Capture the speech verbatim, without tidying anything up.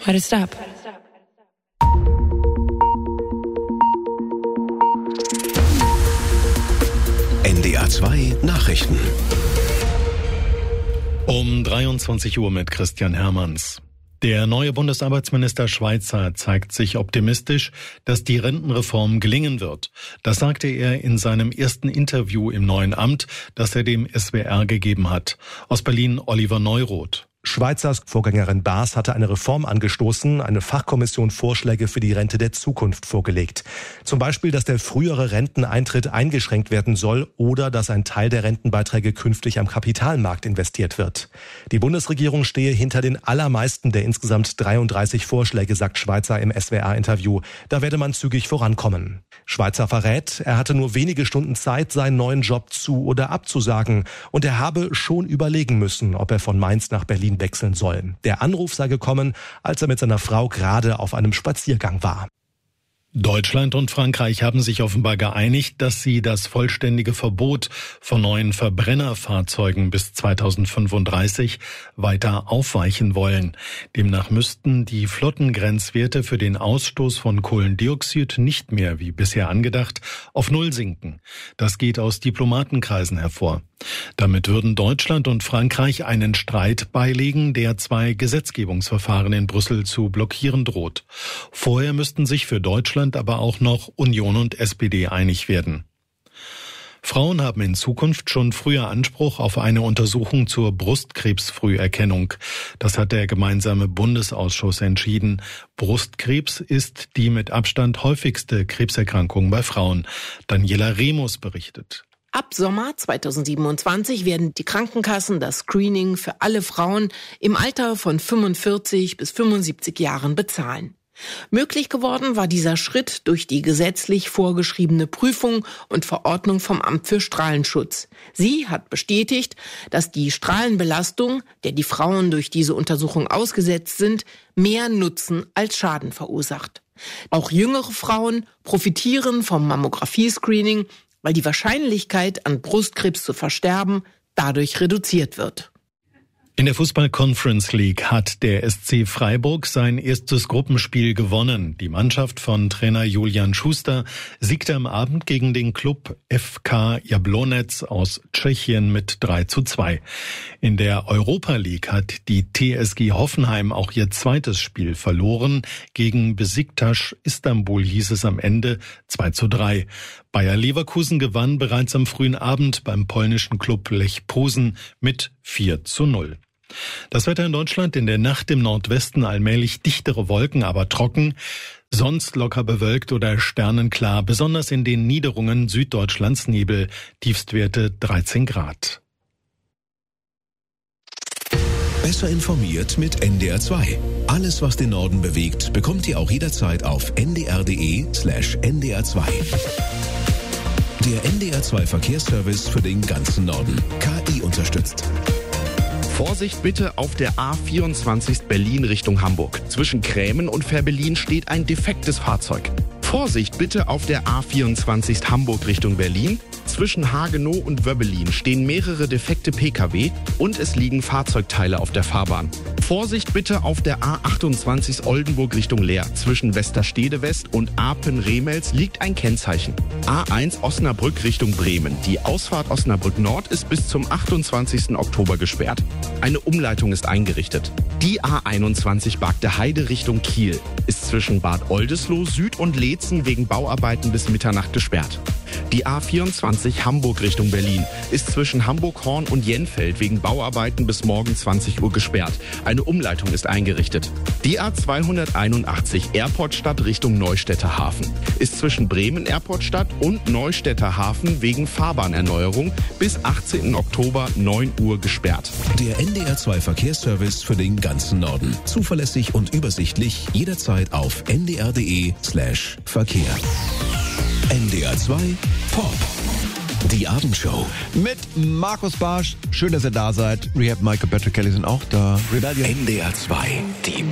Why to stop? N D R zwei Nachrichten. Um dreiundzwanzig Uhr mit Christian Hermanns. Der neue Bundesarbeitsminister Schweizer zeigt sich optimistisch, dass die Rentenreform gelingen wird. Das sagte er in seinem ersten Interview im neuen Amt, das er dem S W R gegeben hat. Aus Berlin Oliver Neuroth. Schweizers Vorgängerin Baas hatte eine Reform angestoßen, eine Fachkommission Vorschläge für die Rente der Zukunft vorgelegt. Zum Beispiel, dass der frühere Renteneintritt eingeschränkt werden soll oder dass ein Teil der Rentenbeiträge künftig am Kapitalmarkt investiert wird. Die Bundesregierung stehe hinter den allermeisten der insgesamt dreiunddreißig Vorschläge, sagt Schweizer im S W R-Interview. Da werde man zügig vorankommen. Schweizer verrät, er hatte nur wenige Stunden Zeit, seinen neuen Job zu- oder abzusagen. Und er habe schon überlegen müssen, ob er von Mainz nach Berlin wechseln soll. Der Anruf sei gekommen, als er mit seiner Frau gerade auf einem Spaziergang war. Deutschland und Frankreich haben sich offenbar geeinigt, dass sie das vollständige Verbot von neuen Verbrennerfahrzeugen bis zweitausendfünfunddreißig weiter aufweichen wollen. Demnach müssten die Flottengrenzwerte für den Ausstoß von Kohlendioxid nicht mehr, wie bisher angedacht, auf Null sinken. Das geht aus Diplomatenkreisen hervor. Damit würden Deutschland und Frankreich einen Streit beilegen, der zwei Gesetzgebungsverfahren in Brüssel zu blockieren droht. Vorher müssten sich für Deutschland aber auch noch Union und S P D einig werden. Frauen haben in Zukunft schon früher Anspruch auf eine Untersuchung zur Brustkrebsfrüherkennung. Das hat der gemeinsame Bundesausschuss entschieden. Brustkrebs ist die mit Abstand häufigste Krebserkrankung bei Frauen. Daniela Remus berichtet. Ab Sommer zweitausendsiebenundzwanzig werden die Krankenkassen das Screening für alle Frauen im Alter von fünfundvierzig bis fünfundsiebzig Jahren bezahlen. Möglich geworden war dieser Schritt durch die gesetzlich vorgeschriebene Prüfung und Verordnung vom Amt für Strahlenschutz. Sie hat bestätigt, dass die Strahlenbelastung, der die Frauen durch diese Untersuchung ausgesetzt sind, mehr Nutzen als Schaden verursacht. Auch jüngere Frauen profitieren vom Mammographie-Screening, weil die Wahrscheinlichkeit, an Brustkrebs zu versterben, dadurch reduziert wird. In der Fußball-Conference League hat der S C Freiburg sein erstes Gruppenspiel gewonnen. Die Mannschaft von Trainer Julian Schuster siegte am Abend gegen den Klub F K Jablonec aus Tschechien mit drei zu zwei. In der Europa League hat die T S G Hoffenheim auch ihr zweites Spiel verloren. Gegen Besiktas Istanbul hieß es am Ende zwei zu drei. Bayer Leverkusen gewann bereits am frühen Abend beim polnischen Klub Lech Posen mit vier zu null. Das Wetter in Deutschland: in der Nacht im Nordwesten allmählich dichtere Wolken, aber trocken. Sonst locker bewölkt oder sternenklar, besonders in den Niederungen Süddeutschlands Nebel. Tiefstwerte dreizehn Grad. Besser informiert mit N D R zwei. Alles, was den Norden bewegt, bekommt ihr auch jederzeit auf n d r punkt d e slash n d r zwei. Der N D R zwei Verkehrsservice für den ganzen Norden. K I unterstützt. Vorsicht bitte auf der A vierundzwanzig Berlin Richtung Hamburg. Zwischen Krämen und Fährberlin steht ein defektes Fahrzeug. Vorsicht bitte auf der A vierundzwanzig Hamburg Richtung Berlin. Zwischen Hagenow und Wöbbelin stehen mehrere defekte P K W und es liegen Fahrzeugteile auf der Fahrbahn. Vorsicht bitte auf der A achtundzwanzig Oldenburg Richtung Leer. Zwischen Westerstede West und Apen-Remels liegt ein Kennzeichen. A eins Osnabrück Richtung Bremen. Die Ausfahrt Osnabrück Nord ist bis zum achtundzwanzigsten Oktober gesperrt. Eine Umleitung ist eingerichtet. Die A einundzwanzig Bagde Heide Richtung Kiel ist zwischen Bad Oldesloe Süd und Leetzen wegen Bauarbeiten bis Mitternacht gesperrt. Die A vierundzwanzig Hamburg Richtung Berlin ist zwischen Hamburg-Horn und Jenfeld wegen Bauarbeiten bis morgen zwanzig Uhr gesperrt. Eine Umleitung ist eingerichtet. Die A zweihunderteinundachtzig Airportstadt Richtung Neustädter Hafen ist zwischen Bremen Airportstadt und Neustädter Hafen wegen Fahrbahnerneuerung bis achtzehnten Oktober neun Uhr gesperrt. Der N D R zwei Verkehrsservice für den ganzen Norden. Zuverlässig und übersichtlich, jederzeit auf n d r punkt d e slash Verkehr. N D R zwei Pop. Die Abendshow. Mit Markus Barsch. Schön, dass ihr da seid. Rehab, Michael, Patrick Kelly sind auch da. Rebellion. N D R zwei. Die